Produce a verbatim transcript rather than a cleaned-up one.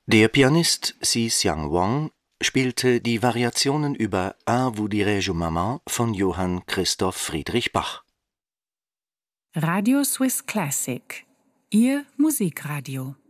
Der Pianist Si-Seung Wong spielte die Variationen über Un vous dirai-je maman von Johann Christoph Friedrich Bach. Radio Swiss Classic, Ihr Musikradio.